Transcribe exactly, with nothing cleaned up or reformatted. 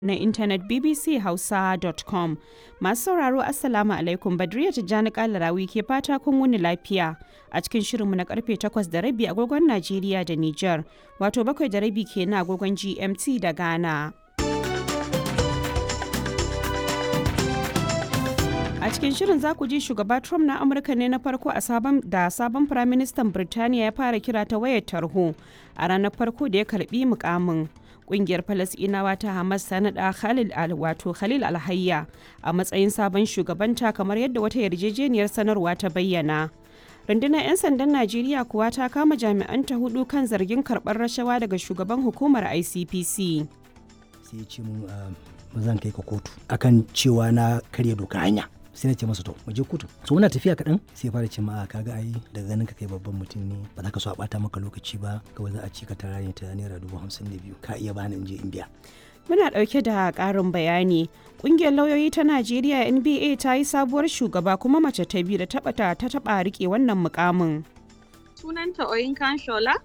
na intanet b b c hausa dot com. Masu sauraro Assalamu alaikum, Badriya Tijjani Kalarawi ke fata kun wuni lafiya a cikin shirinmu na karfe takwas da rabi agogon Najeriya da Nijar, wato bakwai da rabi kenan agogon G M T da Ghana. A cikin shirin za ku ji shugaba Trump na Amurka ne na farko a sabon da sabon firaministan Birtaniya ya fara kira ta wayar tarho a ranar farko da ya karbi mukamin. Kungiyar Falasɗinawa ta Hamas ta naɗa Khalil al wato Khalil Alhayya a matsayin sabon shugabanta kamar yadda wata yarjejeniyar sanarwa ta bayyana. Rundunar 'yan sandan Najeriya kuwa ta kama jami'an ta hudu kan zargin karɓar rashawa daga shugaban hukumar I C P C. Sai ya ce mun ba zan kai ka kotu akan cewa na karya doka hanya. Sai na ce masa to mu je kotu. So muna tafiya kaɗan sai fara ce ma kaga ai daga ganin ka kai babban mutum ne ba za ka so a bata maka lokaci ba kawai za a ci ka tara ne ta naira dubu hamsin da biyu ka iya bani in je in biya. Muna ɗauke da ƙarin bayani. Ƙungiyar lauyoyi ta Najeriya N B A ta yi sabuwar shugaba kuma mace ta biyu da taɓa ta taɓa riƙe wannan mukamin. Sunanta Oyinkan Shola